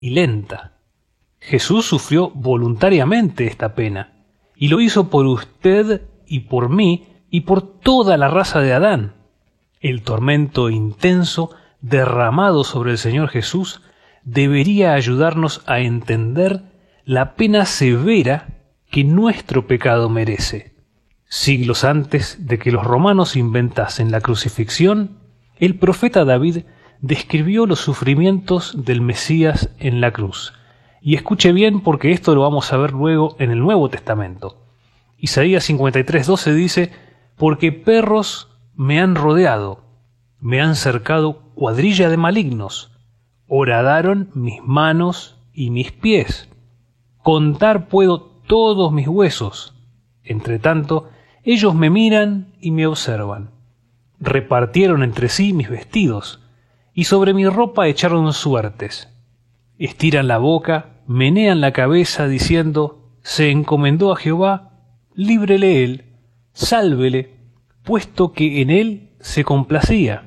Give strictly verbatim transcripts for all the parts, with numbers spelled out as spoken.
y lenta. Jesús sufrió voluntariamente esta pena, y lo hizo por usted y por mí y por toda la raza de Adán. El tormento intenso derramado sobre el Señor Jesús debería ayudarnos a entender la pena severa que nuestro pecado merece. Siglos antes de que los romanos inventasen la crucifixión, el profeta David describió los sufrimientos del Mesías en la cruz. Y escuche bien, porque esto lo vamos a ver luego en el Nuevo Testamento. Isaías cincuenta y tres, doce dice: «Porque perros me han rodeado, me han cercado cuadrilla de malignos, horadaron mis manos y mis pies. Contar puedo todos mis huesos. Entre tanto, ellos me miran y me observan. Repartieron entre sí mis vestidos, y sobre mi ropa echaron suertes. Estiran la boca, menean la cabeza, diciendo: se encomendó a Jehová, líbrele él, sálvele, puesto que en él se complacía».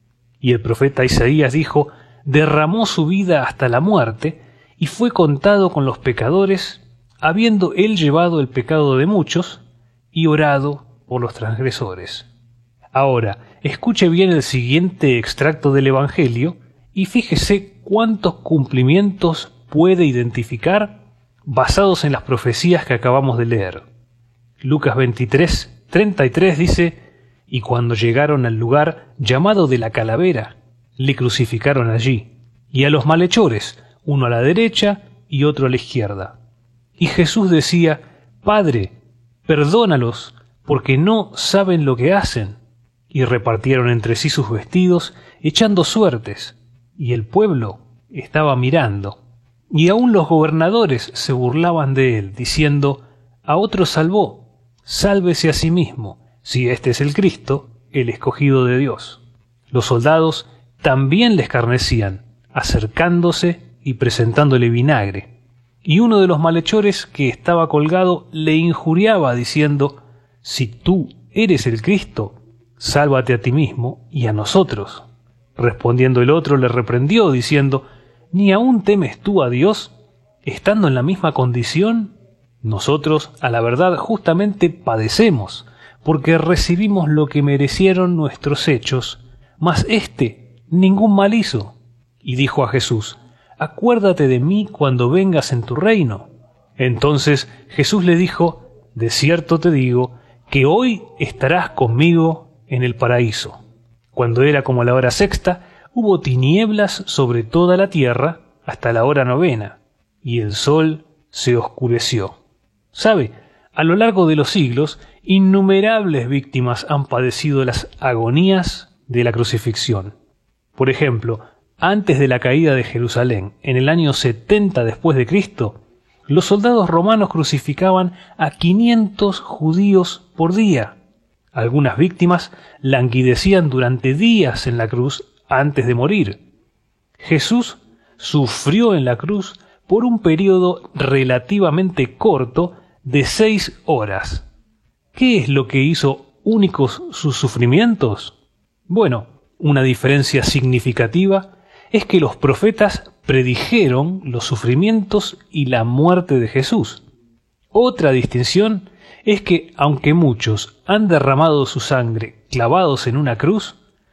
Y el profeta Isaías dijo: derramó su vida hasta la muerte, y fue contado con los pecadores, habiendo él llevado el pecado de muchos, y orado por los transgresores. Ahora, escuche bien el siguiente extracto del Evangelio, y fíjese cuántos cumplimientos puede identificar basados en las profecías que acabamos de leer. Lucas veintitrés, treinta y tres dice: «Y cuando llegaron al lugar llamado de la Calavera, le crucificaron allí, y a los malhechores, uno a la derecha y otro a la izquierda. Y Jesús decía: Padre, perdónalos, porque no saben lo que hacen. Y repartieron entre sí sus vestidos, echando suertes, y el pueblo estaba mirando. Y aun los gobernadores se burlaban de él, diciendo: a otro salvó, sálvese a sí mismo, si este es el Cristo, el escogido de Dios. Los soldados también le escarnecían, acercándose y presentándole vinagre. Y uno de los malhechores que estaba colgado le injuriaba, diciendo: si tú eres el Cristo, sálvate a ti mismo y a nosotros. Respondiendo el otro le reprendió, diciendo: ¿ni aún temes tú a Dios, estando en la misma condición? Nosotros, a la verdad, justamente padecemos, porque recibimos lo que merecieron nuestros hechos, mas éste ningún mal hizo. Y dijo a Jesús: acuérdate de mí cuando vengas en tu reino. Entonces Jesús le dijo: de cierto te digo, que hoy estarás conmigo en el paraíso. Cuando era como la hora sexta, hubo tinieblas sobre toda la tierra hasta la hora novena, y el sol se oscureció. ¿Sabe? A lo largo de los siglos, innumerables víctimas han padecido las agonías de la crucifixión. Por ejemplo, antes de la caída de Jerusalén, en el año setenta después de Cristo, los soldados romanos crucificaban a quinientos judíos por día. Algunas víctimas languidecían durante días en la cruz antes de morir. Jesús sufrió en la cruz por un periodo relativamente corto de seis horas. ¿Qué es lo que hizo únicos sus sufrimientos? Bueno, una diferencia significativa es que los profetas predijeron los sufrimientos y la muerte de Jesús. Otra distinción es que, aunque muchos han derramado su sangre clavados en una cruz,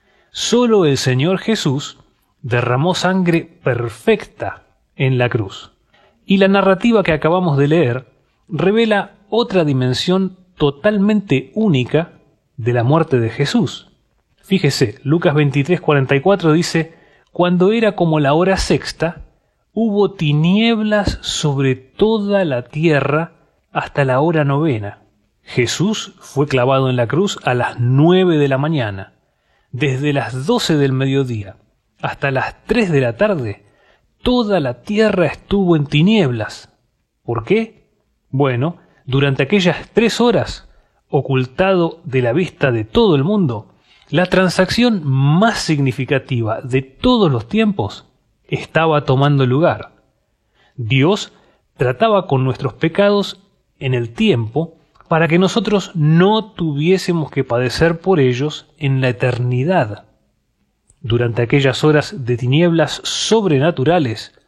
solo el Señor Jesús derramó sangre perfecta en la cruz. Y la narrativa que acabamos de leer revela otra dimensión totalmente única de la muerte de Jesús. Fíjese, Lucas veintitrés, cuarenta y cuatro dice: cuando era como la hora sexta, hubo tinieblas sobre toda la tierra hasta la hora novena. Jesús fue clavado en la cruz a las nueve de la mañana. Desde las doce del mediodía hasta las tres de la tarde, toda la tierra estuvo en tinieblas. ¿Por qué? Bueno, durante aquellas tres horas, ocultado de la vista de todo el mundo, la transacción más significativa de todos los tiempos estaba tomando lugar. Dios trataba con nuestros pecados en el tiempo para que nosotros no tuviésemos que padecer por ellos en la eternidad. Durante aquellas horas de tinieblas sobrenaturales,